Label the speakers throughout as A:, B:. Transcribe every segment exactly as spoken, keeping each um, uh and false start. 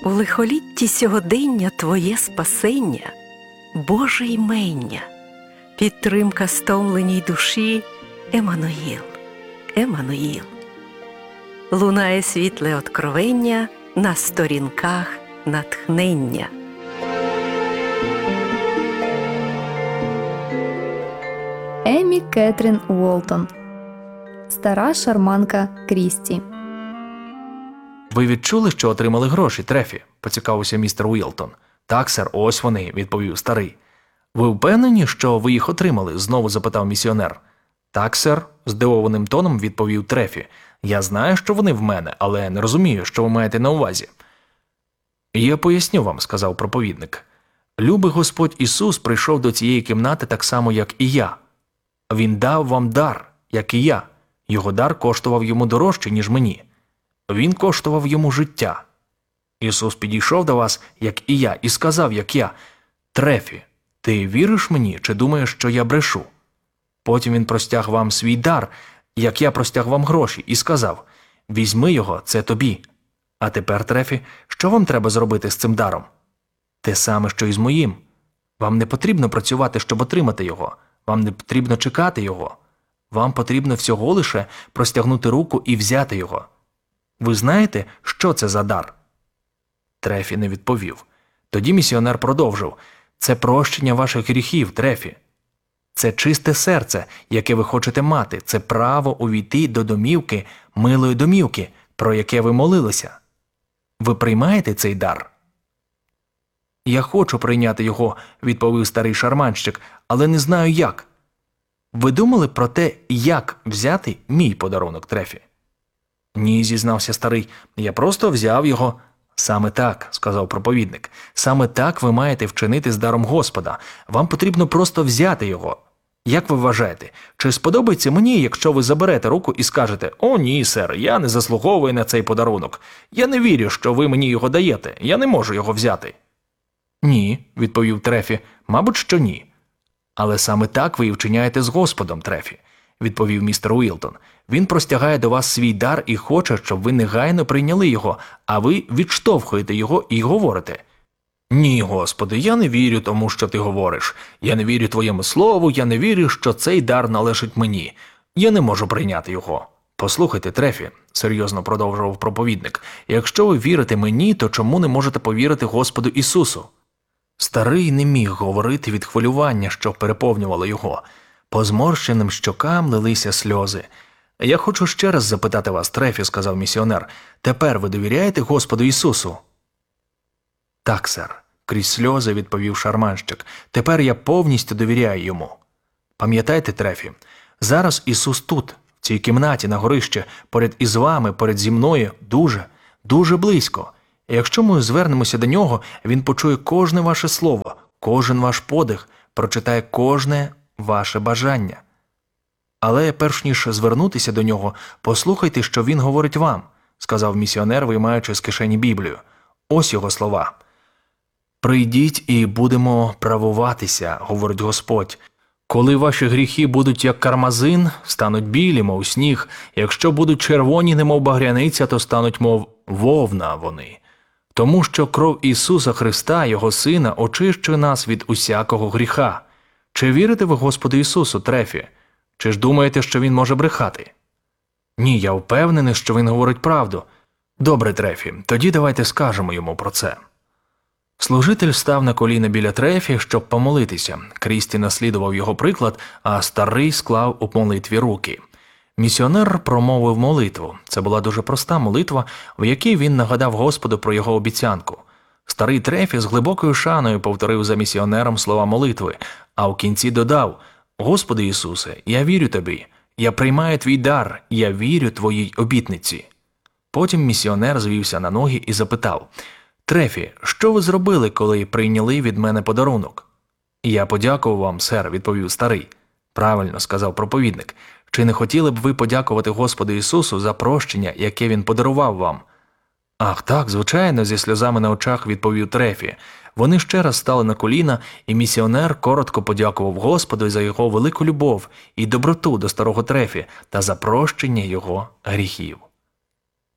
A: У лихолітті сьогодення твоє спасення, Боже ймення, підтримка стомленій душі, Еммануїл, Еммануїл. Лунає світле откровення на сторінках натхнення.
B: Еммі Кетрін Уолтон. Стара шарманка Крісті.
C: «Ви відчули, що отримали гроші, Трефі?» – поцікавився містер Уілтон. «Так, сер, ось вони», – відповів старий. «Ви впевнені, що ви їх отримали?» – знову запитав місіонер. «Так, сер», – здивованим тоном відповів Трефі. «Я знаю, що вони в мене, але не розумію, що ви маєте на увазі». «Я поясню вам», – сказав проповідник. «Любий Господь Ісус прийшов до цієї кімнати так само, як і я. Він дав вам дар, як і я. Його дар коштував йому дорожче, ніж мені. Він коштував йому життя. Ісус підійшов до вас, як і я, і сказав, як я: Трефі, ти віриш мені, чи думаєш, що я брешу? Потім він простяг вам свій дар, як я простяг вам гроші, і сказав: візьми його, це тобі. А тепер, Трефі, що вам треба зробити з цим даром? Те саме, що і з моїм. Вам не потрібно працювати, щоб отримати його. Вам не потрібно чекати його. Вам потрібно всього лише простягнути руку і взяти його. Ви знаєте, що це за дар?» Трефі не відповів. Тоді місіонер продовжив: «Це прощення ваших гріхів, Трефі. Це чисте серце, яке ви хочете мати. Це право увійти до домівки, милої домівки, про яке ви молилися. Ви приймаєте цей дар?» «Я хочу прийняти його», – відповів старий шарманщик, – «але не знаю як». «Ви думали про те, як взяти мій подарунок, Трефі?» «Ні», – зізнався старий, – «я просто взяв його». «Саме так», – сказав проповідник, – «саме так ви маєте вчинити з даром Господа. Вам потрібно просто взяти його. Як ви вважаєте, чи сподобається мені, якщо ви заберете руку і скажете: «О, ні, сер, я не заслуговую на цей подарунок. Я не вірю, що ви мені його даєте. Я не можу його взяти». «Ні», – відповів Трефі, – «мабуть, що ні». «Але саме так ви і вчиняєте з Господом, Трефі», – відповів містер Уілтон. «Він простягає до вас свій дар і хоче, щоб ви негайно прийняли його, а ви відштовхуєте його і говорите: «Ні, Господи, я не вірю тому, що ти говориш. Я не вірю твоєму слову, я не вірю, що цей дар належить мені. Я не можу прийняти його». «Послухайте, Трефі», – серйозно продовжував проповідник, – «якщо ви вірите мені, то чому не можете повірити Господу Ісусу?» Старий не міг говорити від хвилювання, що переповнювало його. По зморщеним щокам лилися сльози. «Я хочу ще раз запитати вас, Трефі», – сказав місіонер, – «тепер ви довіряєте Господу Ісусу?» «Так, сер», – крізь сльози відповів шарманщик, – «тепер я повністю довіряю йому». Пам'ятайте, Трефі, зараз Ісус тут, в цій кімнаті на горищі, поряд із вами, поряд зі мною, дуже, дуже близько. І якщо ми звернемося до нього, він почує кожне ваше слово, кожен ваш подих, прочитає кожне ваше бажання. Але перш ніж звернутися до нього, послухайте, що він говорить вам, сказав місіонер, виймаючи з кишені Біблію. Ось його слова. «Прийдіть і будемо правуватися, говорить Господь. Коли ваші гріхи будуть як кармазин, стануть білі, мов сніг, якщо будуть червоні, немов багряниця, то стануть, мов вовна вони. Тому що кров Ісуса Христа, Його Сина, очищує нас від усякого гріха. Чи вірите ви Господу Ісусу, Трефі? Чи ж думаєте, що Він може брехати?» «Ні, я впевнений, що Він говорить правду». «Добре, Трефі, тоді давайте скажемо йому про це». Служитель став на коліна біля Трефі, щоб помолитися. Крісті наслідував його приклад, а старий склав у молитві руки. Місіонер промовив молитву. Це була дуже проста молитва, в якій він нагадав Господу про його обіцянку. Старий Трефі з глибокою шаною повторив за місіонером слова молитви, а в кінці додав: «Господи Ісусе, я вірю Тобі, я приймаю Твій дар, я вірю Твоїй обітниці». Потім місіонер звівся на ноги і запитав: «Трефі, що ви зробили, коли прийняли від мене подарунок?» «Я подякував вам, сер», – відповів старий. «Правильно», – сказав проповідник. «Чи не хотіли б ви подякувати Господу Ісусу за прощення, яке Він подарував вам?» «Ах, так, звичайно», – зі сльозами на очах відповів Трефі. Вони ще раз стали на коліна, і місіонер коротко подякував Господу за його велику любов і доброту до старого Трефі та за прощення його гріхів.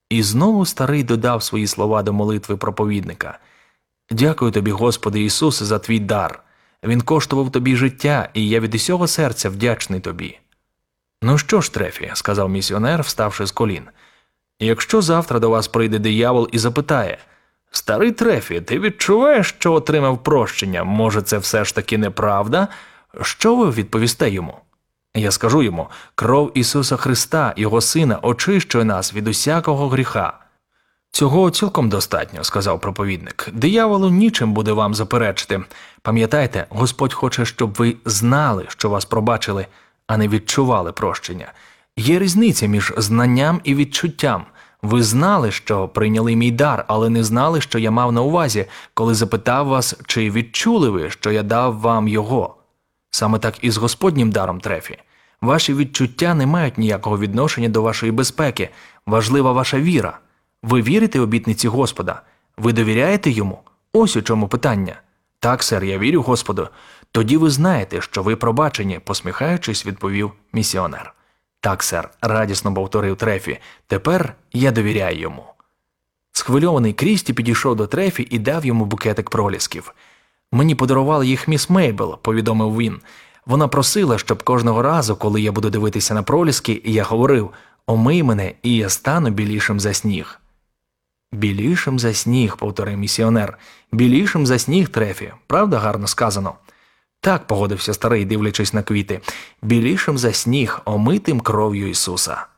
C: І знову старий додав свої слова до молитви проповідника. «Дякую тобі, Господи Ісусе, за твій дар. Він коштував тобі життя, і я від усього серця вдячний тобі». «Ну що ж, Трефі», – сказав місіонер, вставши з колін, – «якщо завтра до вас прийде диявол і запитає, «Старий Трефі, ти відчуваєш, що отримав прощення? Може, це все ж таки неправда?» Що ви відповісте йому? Я скажу йому, кров Ісуса Христа, Його Сина, очищує нас від усякого гріха. Цього цілком достатньо, сказав проповідник. Дияволу нічим буде вам заперечити. Пам'ятайте, Господь хоче, щоб ви знали, що вас пробачили, а не відчували прощення. Є різниця між знанням і відчуттям. Ви знали, що прийняли мій дар, але не знали, що я мав на увазі, коли запитав вас, чи відчули ви, що я дав вам його. Саме так і з Господнім даром, Трефі. Ваші відчуття не мають ніякого відношення до вашої безпеки. Важлива ваша віра. Ви вірите обітниці Господа? Ви довіряєте йому? Ось у чому питання. Так, сер, я вірю Господу. Тоді ви знаєте, що ви пробачені, посміхаючись, відповів місіонер. Так, сер, радісно повторив Трефі. Тепер я довіряю йому. Схвильований Крісті підійшов до Трефі і дав йому букетик пролісків. «Мені подарувала їх міс Мейбл», – повідомив він. «Вона просила, щоб кожного разу, коли я буду дивитися на проліски, я говорив, омий мене, і я стану білішим за сніг». «Білішим за сніг», – повторив місіонер. «Білішим за сніг, Трефі. Правда гарно сказано?» «Так», – погодився старий, дивлячись на квіти. «Білішим за сніг, омитим кров'ю Ісуса».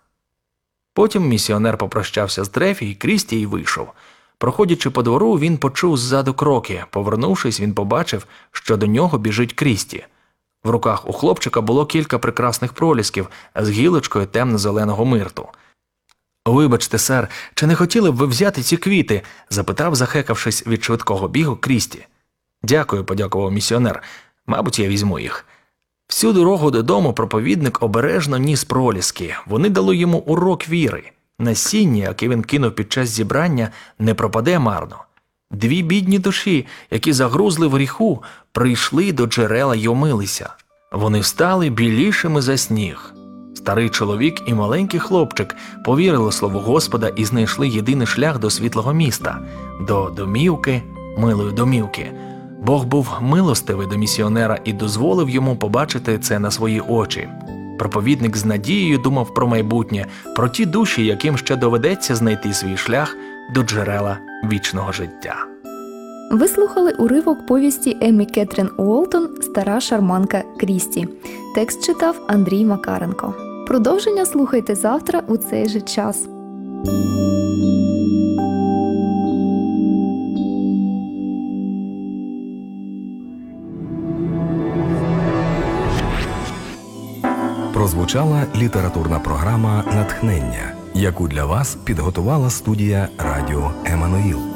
C: Потім місіонер попрощався з Трефі і Крісті і вийшов. Проходячи по двору, він почув ззаду кроки. Повернувшись, він побачив, що до нього біжить Крісті. В руках у хлопчика було кілька прекрасних пролісків з гілочкою темно-зеленого мирту. «Вибачте, сер, чи не хотіли б ви взяти ці квіти?» – запитав, захекавшись від швидкого бігу, Крісті. «Дякую», – подякував місіонер. «Мабуть, я візьму їх». Всю дорогу додому проповідник обережно ніс проліски. Вони дали йому урок віри. Насіння, яке він кинув під час зібрання, не пропаде марно. Дві бідні душі, які загрузли в гріху, прийшли до джерела й омилися. Вони стали білішими за сніг. Старий чоловік і маленький хлопчик повірили слову Господа і знайшли єдиний шлях до світлого міста, до домівки, милої домівки. Бог був милостивий до місіонера і дозволив йому побачити це на свої очі. Проповідник з надією думав про майбутнє, про ті душі, яким ще доведеться знайти свій шлях до джерела вічного життя.
B: Ви слухали уривок повісті Еммі Кетрін Уолтон «Стара шарманка Крісті». Текст читав Андрій Макаренко. Продовження слухайте завтра у цей же час.
D: Прозвучала літературна програма «Натхнення», яку для вас підготувала студія «Радіо Еммануїл».